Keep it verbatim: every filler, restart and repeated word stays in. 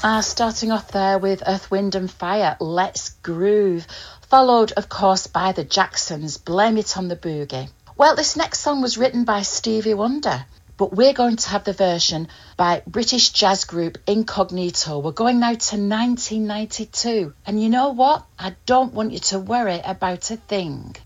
Uh, starting off there with Earth, Wind and Fire, Let's Groove, followed, of course, by the Jacksons, Blame It on the Boogie. Well, this next song was written by Stevie Wonder, but we're going to have the version by British jazz group Incognito. We're going now to nineteen ninety-two. And you know what? I don't want you to worry about a thing.